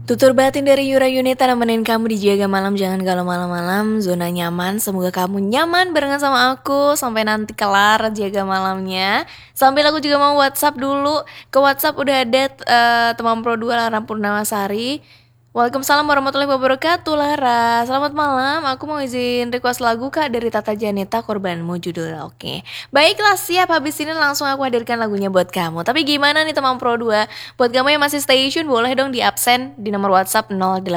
Tutur batin dari Yura Yunita nemenin kamu di Jaga Malam. Jangan galau malam-malam, zona nyaman. Semoga kamu nyaman barengan sama aku sampai nanti kelar Jaga Malamnya. Sambil aku juga mau WhatsApp dulu. Ke WhatsApp udah ada teman Pro 2 Lara Purnamasari. Waalaikumsalam warahmatullahi wabarakatuh Lara. Selamat malam, aku mau izin request lagu Kak dari Tata Janeta, Korbanmu judul. Oke, baiklah, siap. Habis ini langsung aku hadirkan lagunya buat kamu. Tapi gimana nih teman Pro 2? Buat kamu yang masih stay tune, boleh dong di absen di nomor WhatsApp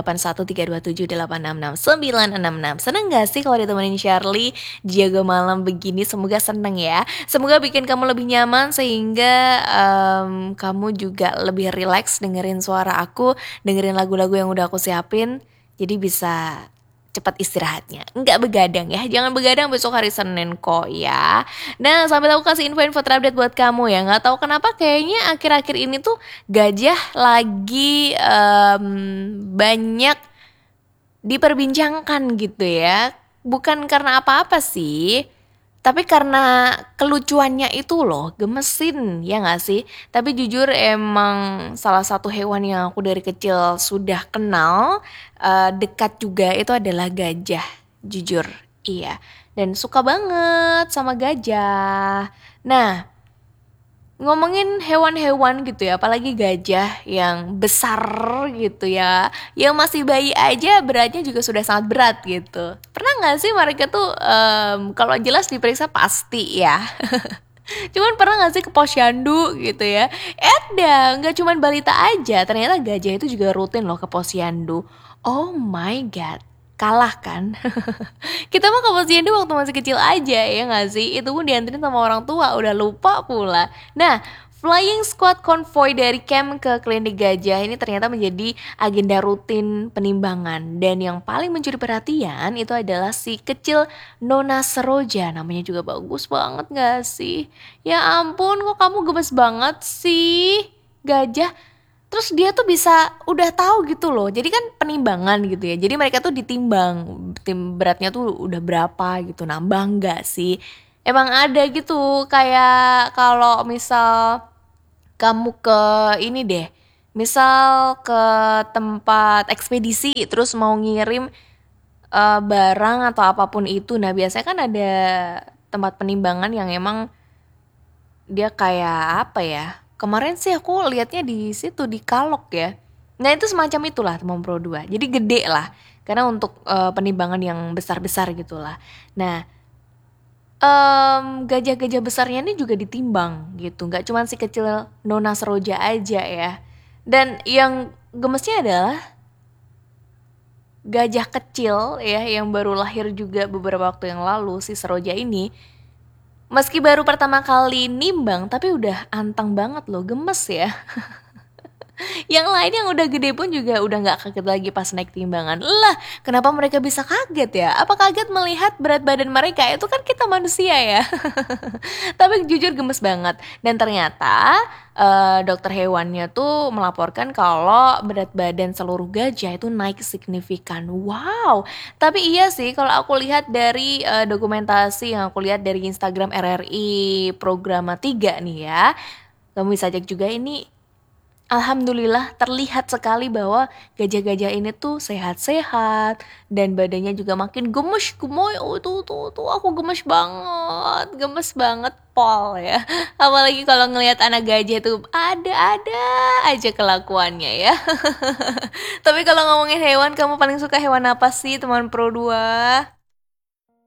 081327866966. Seneng gak sih kalau ditemenin Shirley jaga malam begini? Semoga seneng ya. Semoga bikin kamu lebih nyaman sehingga kamu juga lebih relax dengerin suara aku, dengerin lagu-lagu yang udah aku siapin. Jadi bisa cepat istirahatnya, nggak begadang ya, jangan begadang besok hari Senin kok ya. Nah, sambil aku kasih info-info terupdate buat kamu ya, nggak tahu kenapa kayaknya akhir-akhir ini tuh Gajah lagi banyak diperbincangkan gitu ya. Bukan karena apa-apa sih, tapi karena kelucuannya itu loh, gemesin ya gak sih? Tapi jujur emang salah satu hewan yang aku dari kecil sudah kenal, dekat juga, itu adalah gajah. Jujur, iya. Dan suka banget sama gajah. Nah, ngomongin hewan-hewan gitu ya, apalagi gajah yang besar gitu ya, yang masih bayi aja beratnya juga sudah sangat berat gitu. Pernah nggak sih mereka tuh kalau jelas diperiksa pasti ya. Cuman pernah gak sih ke posyandu gitu ya? Ada, nggak cuman balita aja, ternyata gajah itu juga rutin loh ke posyandu. Oh my god, kalah kan? Kita mah ke posyandu waktu masih kecil aja ya gak sih? Itu pun dianterin sama orang tua, udah lupa pula. Nah, Flying Squad Convoy dari camp ke klinik gajah ini ternyata menjadi agenda rutin penimbangan. Dan yang paling mencuri perhatian itu adalah si kecil Nona Seroja. Namanya juga bagus banget gak sih? Ya ampun, kok kamu gemes banget sih, gajah. Terus dia tuh bisa udah tahu gitu loh. Jadi kan penimbangan gitu ya. Jadi mereka tuh ditimbang, tim beratnya tuh udah berapa gitu. Nambah nggak sih? Emang ada gitu. Kayak kalau misal kamu ke ini deh, misal ke tempat ekspedisi terus mau ngirim barang atau apapun itu. Nah, biasanya kan ada tempat penimbangan yang emang dia kayak apa ya? Kemarin sih aku lihatnya di situ di Kalok ya. Nah, itu semacam itulah teman Pro 2. Jadi gede lah. Karena untuk penimbangan yang besar-besar gitulah. Nah, gajah-gajah besarnya ini juga ditimbang gitu. Nggak cuma si kecil Nona Seroja aja ya. Dan yang gemesnya adalah gajah kecil ya yang baru lahir juga beberapa waktu yang lalu, si Seroja ini. Meski baru pertama kali nimbang, tapi udah anteng banget loh, gemes ya. Yang lain yang udah gede pun juga udah gak kaget lagi pas naik timbangan. Lah, kenapa mereka bisa kaget ya? Apa kaget melihat berat badan mereka? Itu kan kita manusia ya. Tapi jujur gemes banget. Dan ternyata dokter hewannya tuh melaporkan kalau berat badan seluruh gajah itu naik signifikan. Wow. Tapi iya sih, kalau aku lihat dari dokumentasi yang aku lihat dari Instagram RRI Programa 3 nih ya, kamu bisa cek juga ini. Alhamdulillah terlihat sekali bahwa gajah-gajah ini tuh sehat-sehat dan badannya juga makin gemes gemoy. Oh tuh aku gemes banget pol ya. Apalagi kalau ngelihat anak gajah tuh ada aja kelakuannya ya. Tapi kalau ngomongin hewan, kamu paling suka hewan apa sih teman Pro 2?